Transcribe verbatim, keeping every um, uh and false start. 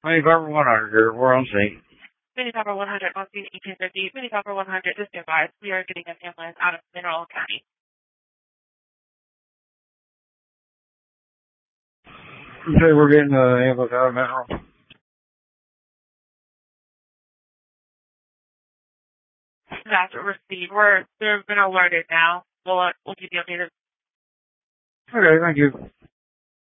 Mini Copper one hundred here. We're on scene. Mini Copper one hundred on scene eighteen fifty. Mini Copper one hundred, just advised, we are getting an ambulance out of Mineral County. Okay, we're getting the uh, ambulance out of Mineral. That's received. We're, they've been alerted now. We'll, uh, we'll keep you updated. Okay, thank you.